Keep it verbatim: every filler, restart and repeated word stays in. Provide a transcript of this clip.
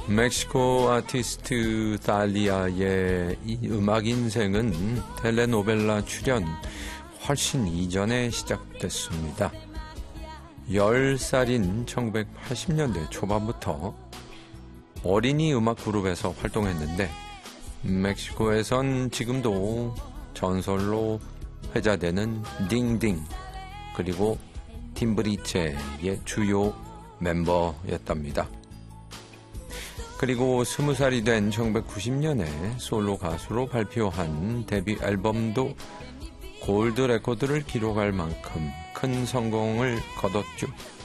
멕시코 아티스트 달리아의 이 음악 인생은 텔레노벨라 출연 훨씬 이전에 시작됐습니다. 열 살인 천구백팔십 년대 초반부터 어린이 음악 그룹에서 활동했는데 멕시코에선 지금도 전설로 회자되는 딩딩 그리고 팀브리체의 주요 멤버였답니다. 그리고 스무 살이 된 천구백구십 년에 솔로 가수로 발표한 데뷔 앨범도 골드 레코드를 기록할 만큼 큰 성공을 거뒀죠.